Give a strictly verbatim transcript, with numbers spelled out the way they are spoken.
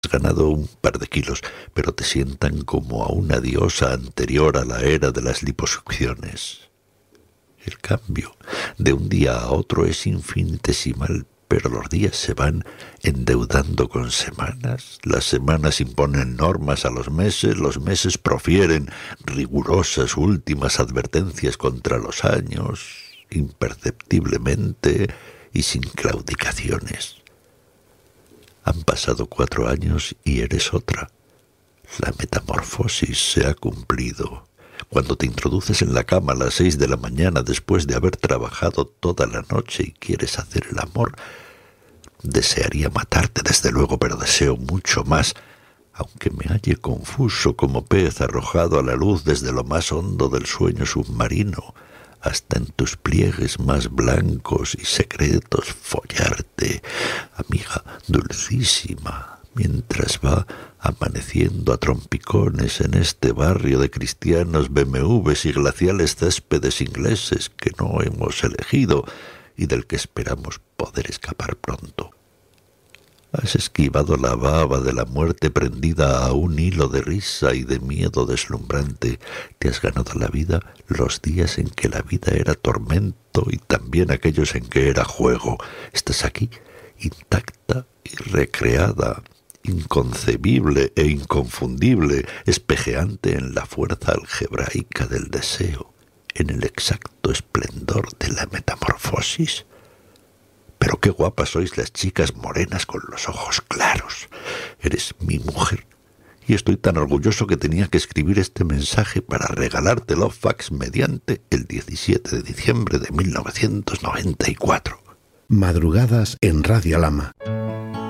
ganado un par de kilos, pero te sientan como a una diosa anterior a la era de las liposucciones. El cambio de un día a otro es infinitesimal, pero los días se van endeudando con semanas, las semanas imponen normas a los meses, los meses profieren rigurosas últimas advertencias contra los años, imperceptiblemente y sin claudicaciones. Han pasado cuatro años y eres otra. La metamorfosis se ha cumplido. Cuando te introduces en la cama a las seis de la mañana después de haber trabajado toda la noche y quieres hacer el amor, desearía matarte desde luego, pero deseo mucho más, aunque me halle confuso como pez arrojado a la luz desde lo más hondo del sueño submarino, hasta en tus pliegues más blancos y secretos follarte, amiga dulcísima, mientras va amaneciendo a trompicones en este barrio de cristianos B M Ws y glaciales céspedes ingleses que no hemos elegido y del que esperamos poder escapar pronto. Has esquivado la baba de la muerte prendida a un hilo de risa y de miedo deslumbrante. Te has ganado la vida los días en que la vida era tormento y también aquellos en que era juego. Estás aquí, intacta y recreada, inconcebible e inconfundible, espejeante en la fuerza algebraica del deseo, en el exacto esplendor de la metamorfosis. Pero qué guapas sois las chicas morenas con los ojos claros. Eres mi mujer. Y estoy tan orgulloso que tenía que escribir este mensaje para regalártelo fax mediante el diecisiete de diciembre de mil novecientos noventa y cuatro. Madrugadas en Radio Lama.